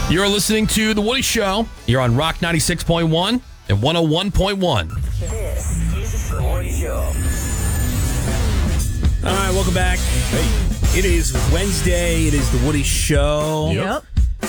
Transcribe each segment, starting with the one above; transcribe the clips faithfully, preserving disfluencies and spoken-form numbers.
You're listening to The Woody Show. You're on Rock ninety-six point one and one oh one point one. This is The Woody Show. All right, welcome back. Hey, it is Wednesday. It is The Woody Show. Yep.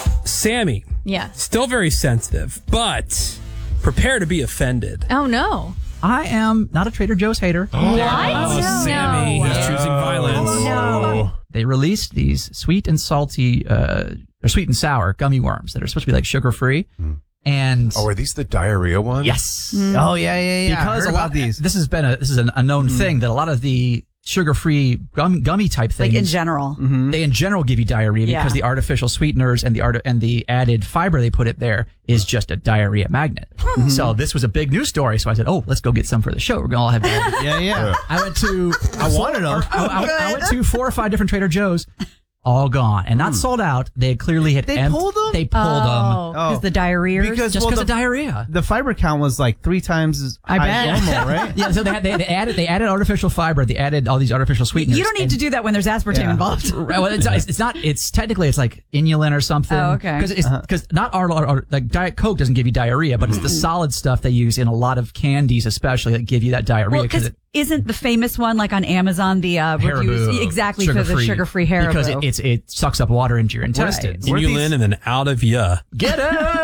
Sammy. Yeah. Still very sensitive, but prepare to be offended. Oh, no. I am not a Trader Joe's hater. What? Oh, No. Sammy. He's choosing violence. No. They released these sweet and salty, uh, or sweet and sour gummy worms that are supposed to be like sugar free. Mm. And Oh, are these the diarrhea ones? yes, Oh yeah, yeah, yeah. because I heard a lot about these. This has been a this is an, a known thing that a lot of the sugar-free gum, gummy type things, Like in general. they in general give you diarrhea Yeah. because the artificial sweeteners and the art and the added fiber they put it there is just a diarrhea magnet. So this was a big news story. So I said, "Oh, let's go get some for the show. We're gonna all have." diarrhea. Yeah, yeah. I went to I wanted them. I, I- I went to four or five different Trader Joe's, all gone and not sold out. They had clearly hit. They empt- pulled them? They pulled them Oh, because the diarrhea. Because just well, because the, of diarrhea. the fiber count was like three times as I high bet. as normal, right? Yeah, so they, had, they, they added they added artificial fiber. They added all these artificial sweeteners. You don't need and- to do that when there's aspartame Yeah. involved. Right, well, it's, it's it's not. It's technically it's like inulin or something. Oh, okay. Because it's because not our, our, our like Diet Coke doesn't give you diarrhea, but it's the solid stuff they use in a lot of candies, especially that give you that diarrhea. Well, because it, isn't the famous one like on Amazon the uh, reviews Haribo, exactly for the sugar-free, sugar-free Haribo? because it, it's it sucks up water into your intestines. Weren't Inulin these- and then out of ya. Get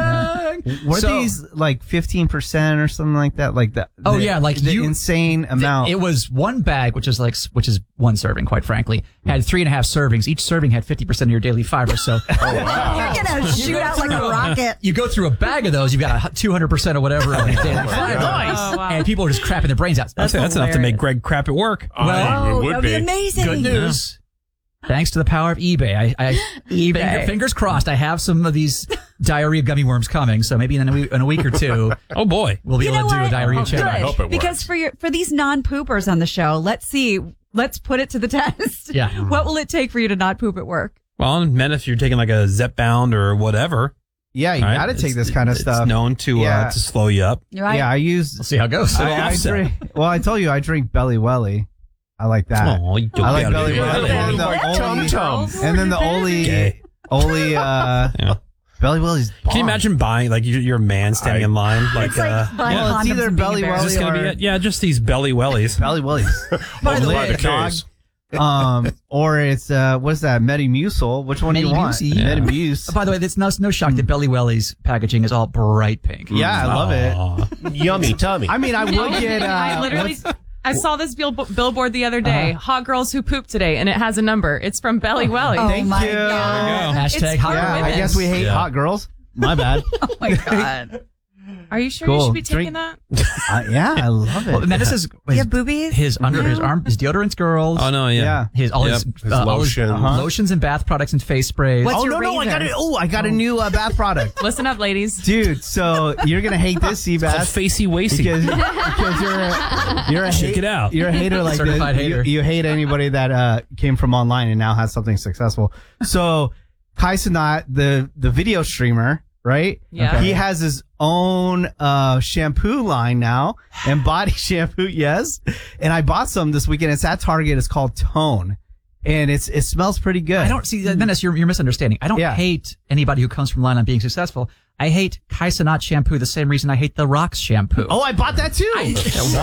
it? Were So- these like fifteen percent or something like that? Like that? Oh, the- yeah, like the you- insane amount. It was one bag, which is like which is one serving, quite frankly, had three and a half servings. Each serving had fifty percent of your daily fiber. So You're gonna shoot out like a rocket. you go through a bag of those, you've got two hundred percent or whatever of your daily fiber, Oh, wow. and people are just crapping their brains out. That's, that's enough to make Greg crap at work. Well, Oh, it would that'd be be. amazing. good news. Thanks to the power of eBay, I, I eBay. finger- fingers crossed. I have some of these diarrhea gummy worms coming, so maybe in a week, in a week or two, Oh, boy. we'll be You able know to do what? a diarrhea Oh, challenge. I hope it Because works. for your for these non-poopers on the show, let's see. Let's put it to the test. Yeah. What will it take for you to not poop at work? Well, and men, if you're taking like a Zepbound or whatever, yeah, you right? got to take It's- this kind of it's stuff. known to Yeah. uh, to slow you up. Right? Yeah, I use. We'll see how it goes. I, I offset. drink, well, I told you I drink Belly Welly. I like that. Oh, you don't I like gotta Belly do Welly. that. And the only, Tum. and then the only, Gay. only uh, Yeah. Belly Welly's. Can you imagine buying, like, you're, you're a man standing I- in line? Like, It's like uh, buying Well, it's condoms either and being Belly is embarrassed. this going to be or- it? Yeah, just these belly wellies. Belly Wellies. By the By way, the case. um, or it's uh, what's that? Metamucil. Which one do you want? Metamucil. Yeah. Metamucil. by the way, it's no, no shock that Belly Welly's packaging is all bright pink. Yeah, I love it. Aw. Yummy tummy. I mean, I would get. Uh, I literally, what's- I saw this bill, billboard the other day. Hot girls who poop today, and it has a number. It's from Belly Welly. Oh Thank my you. god! Hashtag It's hot for Yeah, I women. guess we hate Yeah. hot girls. My bad. Oh my god! Are you sure you Cool. should be taking Drink- that? uh, yeah, I love it. Well, man, this is You his, have boobies? his under his arm, his deodorants, girls. Oh, no, yeah. Yeah. His all Yep. his, His uh, all lotion. Uh-huh. lotions and bath products and face sprays. What's oh your no, no, I got razor? it. Oh, I got a new uh, bath product, Listen up, ladies. dude. So you're gonna hate this, Called Seabass, Facey Wacy. because because you're a, you're a Check hate- it out. You're a hater like Certified this. hater. You, you hate anybody that uh, came from online and now has something successful. So Kai Cenat, the the video streamer, right? Yeah. He has his own uh, shampoo line now and body shampoo, yes. And I bought some this weekend. It's at Target. It's called Tone, and it's it smells pretty good. I don't see, Menace, you're, you're misunderstanding. I don't Yeah. hate anybody who comes from line on being successful. I hate Kai Cenat shampoo the same reason I hate the Rocks shampoo. Oh, I bought that too. Why?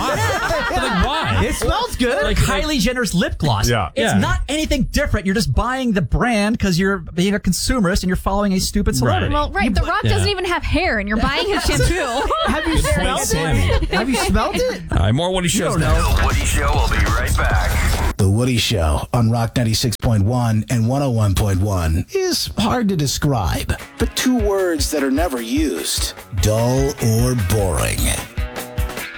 Like, why? It smells good. Like Kylie Jenner's lip gloss. Yeah. It's Yeah. not anything different. You're just buying the brand because you're being a consumerist and you're following a stupid celebrity. Right. Well, right. The Rock Yeah. doesn't even have hair, and you're buying his shampoo. Have you smelled Sammy. it? Have you smelled it? All right, more Woody shows don't now. The Woody Show will be right back. The Woody Show on Rock ninety-six point one and one oh one point one is hard to describe, but two words that are never used: dull or boring.